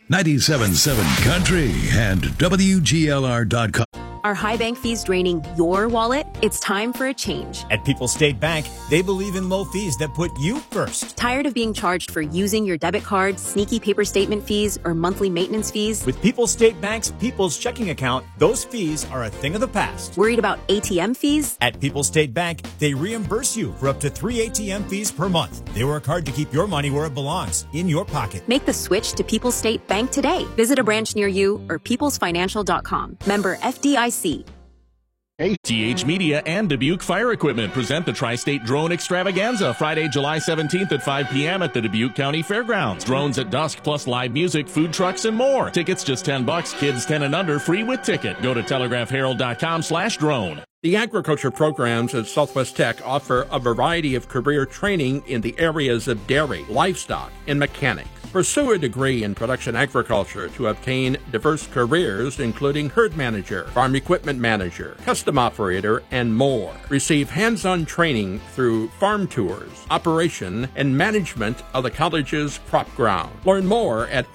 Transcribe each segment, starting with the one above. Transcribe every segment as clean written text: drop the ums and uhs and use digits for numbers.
97.7 Country and WGLR.com. Are high bank fees draining your wallet? It's time for a change. At People's State Bank, they believe in low fees that put you first. Tired of being charged for using your debit card, sneaky paper statement fees, or monthly maintenance fees? With People's State Bank's People's Checking Account, those fees are a thing of the past. Worried about ATM fees? At People's State Bank, they reimburse you for up to 3 ATM fees per month. They work hard to keep your money where it belongs, in your pocket. Make the switch to People's State Bank today. Visit a branch near you or peoplesfinancial.com. Member FDIC. TH Media and Dubuque Fire Equipment present the Tri-State Drone Extravaganza Friday, July 17th at 5 p.m. at the Dubuque County Fairgrounds. Drones at dusk plus live music, food trucks, and more. Tickets just $10. Kids 10 and under free with ticket. Go to telegraphherald.com/drone. The agriculture programs at Southwest Tech offer a variety of career training in the areas of dairy, livestock, and mechanics. Pursue a degree in production agriculture to obtain diverse careers including herd manager, farm equipment manager, custom operator, and more. Receive hands-on training through farm tours, operation, and management of the college's crop ground. Learn more at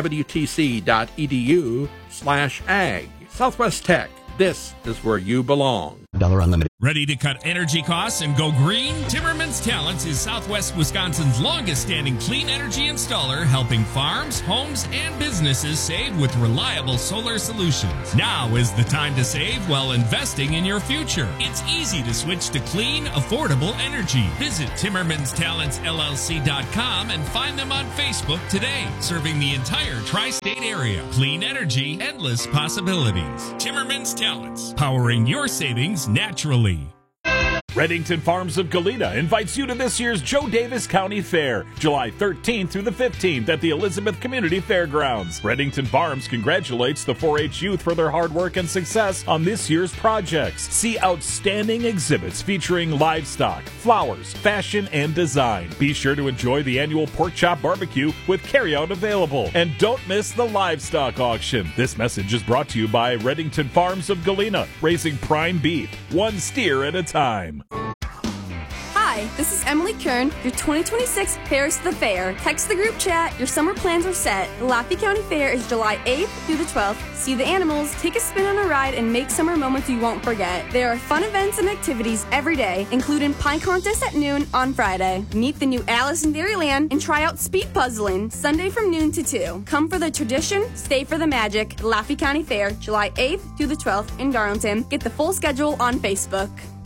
swtc.edu/ag. Southwest Tech. This is where you belong. $Unlimited. Ready to cut energy costs and go green? Timmerman's Talents is Southwest Wisconsin's longest-standing clean energy installer, helping farms, homes, and businesses save with reliable solar solutions. Now is the time to save while investing in your future. It's easy to switch to clean, affordable energy. Visit TimmermansTalentsLLC.com and find them on Facebook today, serving the entire tri-state area. Clean energy, endless possibilities. Timmerman's Talents, powering your savings naturally. Reddington Farms of Galena invites you to this year's Joe Davis County Fair, July 13th through the 15th at the Elizabeth Community Fairgrounds. Reddington Farms congratulates the 4-H youth for their hard work and success on this year's projects. See outstanding exhibits featuring livestock, flowers, fashion, and design. Be sure to enjoy the annual pork chop barbecue with carryout available. And don't miss the livestock auction. This message is brought to you by Reddington Farms of Galena, raising prime beef, one steer at a time. Hi, this is Emily Kern, your 2026 Paris to the Fair. Text the group chat, your summer plans are set. The Laffey County Fair is July 8th through the 12th. See the animals, take a spin on a ride, and make summer moments you won't forget. There are fun events and activities every day, including pie contest at noon on Friday. Meet the new Alice in Dairyland and try out speed puzzling Sunday from noon to 2. Come for the tradition, stay for the magic. The Laffey County Fair, July 8th through the 12th in Darlington. Get the full schedule on Facebook.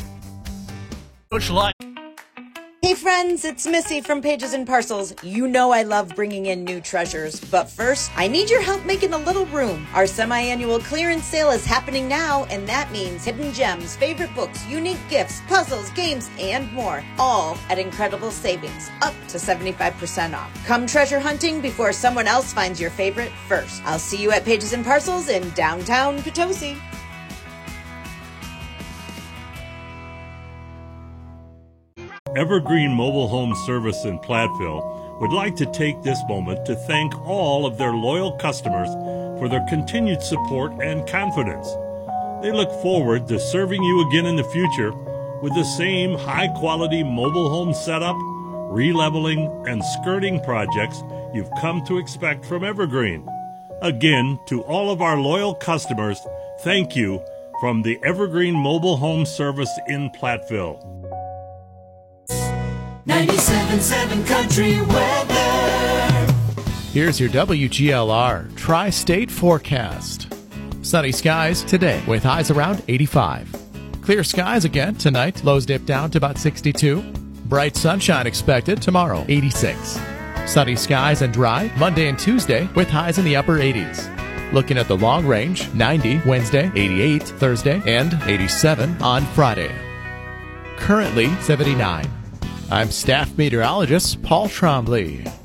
Hey friends, it's Missy from Pages and Parcels. You know I love bringing in new treasures, but first, I need your help making a little room. Our semi-annual clearance sale is happening now, and that means hidden gems, favorite books, unique gifts, puzzles, games, and more, all at incredible savings, up to 75% off. Come treasure hunting before someone else finds your favorite first. I'll see you at Pages and Parcels in downtown Potosi. Evergreen Mobile Home Service in Platteville would like to take this moment to thank all of their loyal customers for their continued support and confidence. They look forward to serving you again in the future with the same high-quality mobile home setup, re-leveling, and skirting projects you've come to expect from Evergreen. Again, to all of our loyal customers, thank you from the Evergreen Mobile Home Service in Platteville. 97.7 Country Weather. Here's your WGLR Tri-State forecast. Sunny skies today with highs around 85. Clear skies again tonight. Lows dip down to about 62. Bright sunshine expected tomorrow, 86. Sunny skies and dry Monday and Tuesday with highs in the upper 80s. Looking at the long range, 90 Wednesday, 88 Thursday, and 87 on Friday. Currently 79. I'm staff meteorologist Paul Trombley.